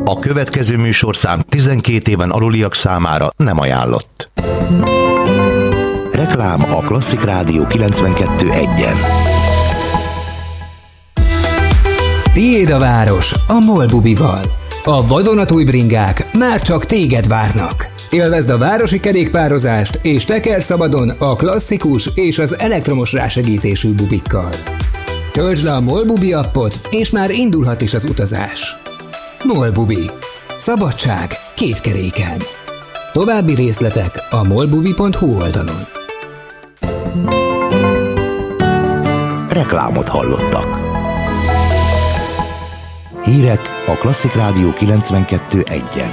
A következő műsorszám 12 éven aluliak számára nem ajánlott. Reklám a Klasszik Rádió 92.1-en. Tiéd a város a MOL bubival. A vadonatúj bringák már csak téged várnak. Élvezd a városi kerékpározást és tekerj szabadon a klasszikus és az elektromos rásegítésű bubikkal. Töltsd le a MOL bubi appot, és már indulhat is az utazás. MOL bubi. Szabadság két keréken. További részletek a molbubi.hu oldalon. Reklámot hallottak. Hírek a Klasszik Rádió 92.1-en.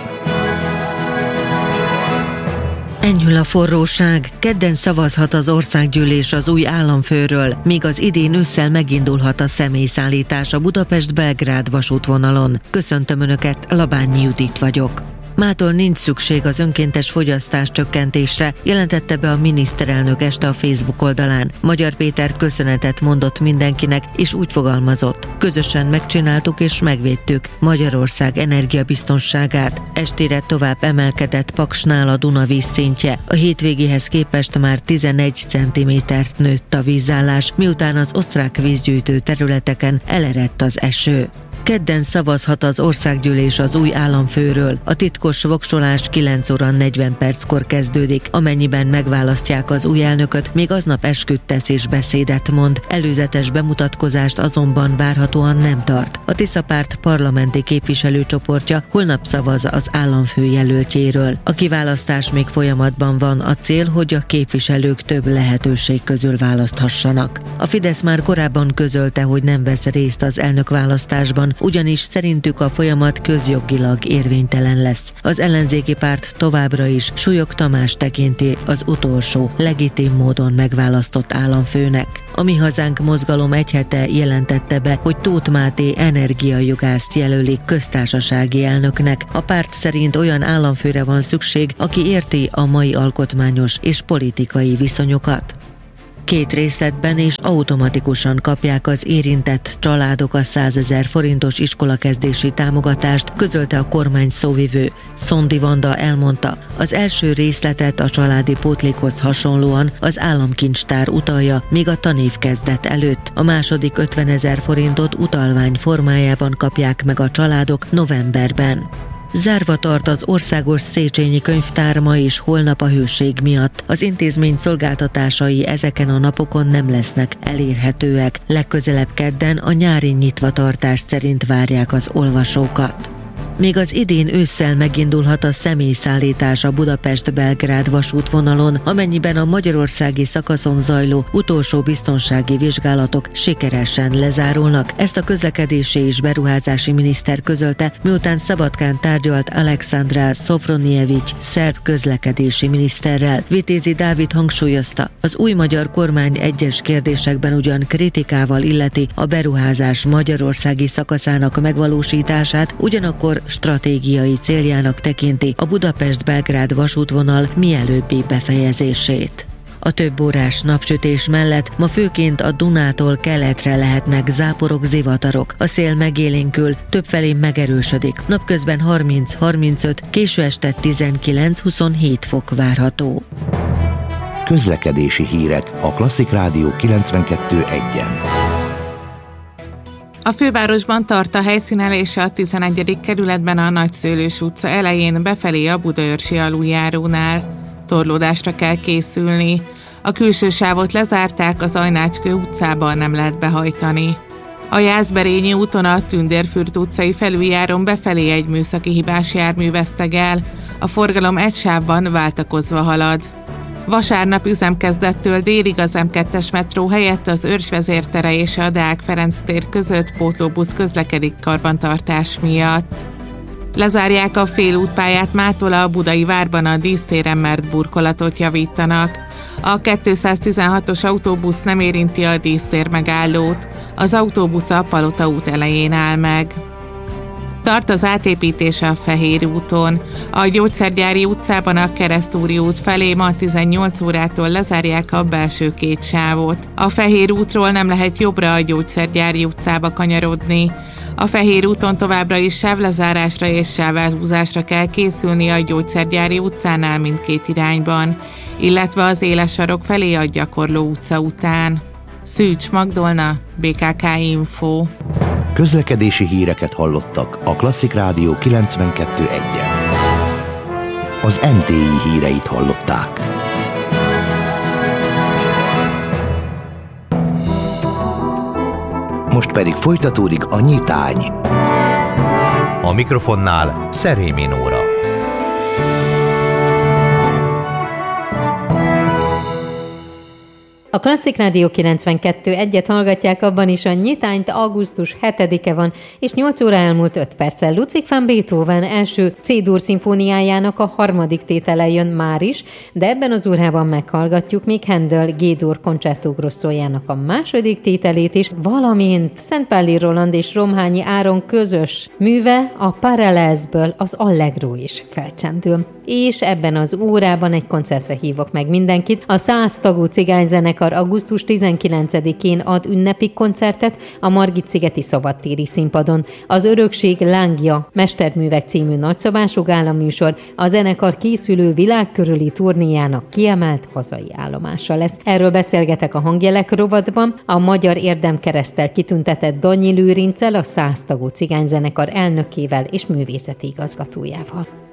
Enyhül a forróság, kedden szavazhat az országgyűlés az új államfőről, míg az idén ősszel megindulhat a személyszállítás a Budapest-Belgrád vasútvonalon. Köszöntöm Önöket, Labányi Judit vagyok. Mától nincs szükség az önkéntes fogyasztás csökkentésre, jelentette be a miniszterelnök este a Facebook oldalán. Magyar Péter köszönetet mondott mindenkinek, és úgy fogalmazott: közösen megcsináltuk és megvédtük Magyarország energiabiztonságát. Estére tovább emelkedett Paksnál a Duna vízszintje. A hétvégéhez képest már 11 cm-t nőtt a vízállás, miután az osztrák vízgyűjtő területeken elerett az eső. Kedden szavazhat az országgyűlés az új államfőről. A titkos voksolás 9 óra 40 perckor kezdődik, amennyiben megválasztják az új elnököt, még aznap esküt tesz és beszédet mond. Előzetes bemutatkozást azonban várhatóan nem tart. A Tisza Párt parlamenti képviselőcsoportja holnap szavaz az államfő jelöltjéről. A kiválasztás még folyamatban van, a cél, hogy a képviselők több lehetőség közül választhassanak. A Fidesz már korábban közölte, hogy nem vesz részt az elnökválasztásban, ugyanis szerintük a folyamat közjogilag érvénytelen lesz. Az ellenzéki párt továbbra is Súlyog Tamás tekinti az utolsó, legitim módon megválasztott államfőnek. A Mi Hazánk mozgalom egy hete jelentette be, hogy Tóth Máté energiajogászt jelöli köztársasági elnöknek. A párt szerint olyan államfőre van szükség, aki érti a mai alkotmányos és politikai viszonyokat. 2 részletben és automatikusan kapják az érintett családok a 100 000 forintos iskolakezdési támogatást, közölte a kormány szóvivő. Szondi Vanda elmondta, az első részletet a családi pótlékhoz hasonlóan az államkincstár utalja, még a tanév kezdet előtt. A második 50 000 forintot utalvány formájában kapják meg a családok novemberben. Zárva tart az Országos Széchenyi Könyvtár ma és holnap a hőség miatt. Az intézmény szolgáltatásai ezeken a napokon nem lesznek elérhetőek. Legközelebb kedden a nyári nyitvatartás szerint várják az olvasókat. Még az idén ősszel megindulhat a személyszállítás a Budapest-Belgrád vasútvonalon, amennyiben a magyarországi szakaszon zajló utolsó biztonsági vizsgálatok sikeresen lezárulnak. Ezt a közlekedési és beruházási miniszter közölte, miután Szabadkán tárgyalt Alexandra Szofronjevics szerb közlekedési miniszterrel. Vitézi Dávid hangsúlyozta, az új magyar kormány egyes kérdésekben ugyan kritikával illeti a beruházás magyarországi szakaszának megvalósítását, ugyanakkor stratégiai céljának tekinti a Budapest-Belgrád vasútvonal mielőbbi befejezését. A több órás napsütés mellett ma főként a Dunától keletre lehetnek záporok, zivatarok. A szél megélénkül, többfelé megerősödik. Napközben 30-35, késő este 19-27 fok várható. Közlekedési hírek a Klasszik Rádió 92.1-en. A fővárosban tart a helyszínelése a 11. kerületben a Nagyszőlős utca elején befelé a Budaörsi aluljárónál. Torlódásra kell készülni. A külső sávot lezárták, az Ajnácskő utcában nem lehet behajtani. A Jászberényi úton a Tündérfürt utcai felüljáron befelé egy műszaki hibás jármű vesztegel. A forgalom egy sávban váltakozva halad. Vasárnap üzemkezdettől délig az M2-es metró helyett az Őrs vezértere és a Deák Ferenc tér között pótlóbusz közlekedik karbantartás miatt. Lezárják a félútpályát mától a Budai várban a dísztéren, mert burkolatot javítanak. A 216-os autóbusz nem érinti a dísztér megállót, az autóbusz a Palota út elején áll meg. Tart az átépítés a Fehér úton. A Gyógyszergyári utcában a Keresztúri út felé ma 18 órától lezárják a belső két sávot. A Fehér útról nem lehet jobbra a Gyógyszergyári utcába kanyarodni. A Fehér úton továbbra is sávlezárásra és sávelhúzásra kell készülni a Gyógyszergyári utcánál mindkét irányban, illetve az Éles sarok felé a Gyakorló utca után. Szűcs Magdolna, BKK Info. Közlekedési híreket hallottak a Klasszik Rádió 92.1-en. Az NTI híreit hallották. Most pedig folytatódik a nyitány. A mikrofonnál Szerémi Nóra. A Klasszik Rádió 92.1-et hallgatják, abban is a nyitányt. Augusztus 7-e van, és 8 óra elmúlt 5 perccel. Ludwig van Beethoven első C-dur szimfóniájának a harmadik tétele jön már is, de ebben az órában meghallgatjuk még Handel G-dur Concerto Grossojának a második tételét is, valamint Szentpálli Roland és Romhányi Áron közös műve, a Parallelsből az Allegro is felcsendül. És ebben az órában egy koncertre hívok meg mindenkit. A 100 tagú cigányzenekar augusztus 19-én ad ünnepi koncertet a Margit-szigeti szabadtéri színpadon. Az Örökség lángja mesterművek című nagyszabású gálaműsor a zenekar készülő világkörüli turnéjának kiemelt hazai állomása lesz. Erről beszélgetek a Hangjelek rovatban a Magyar Érdemkereszttel kitüntetett Danyi Lőrinccel, a 100 tagú cigányzenekar elnökével és művészeti igazgatójával.